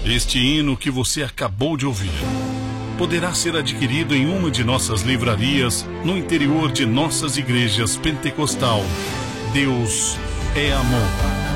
Este hino que você acabou de ouvir poderá ser adquirido em uma de nossas livrarias no interior de nossas igrejas pentecostal. Deus é amor.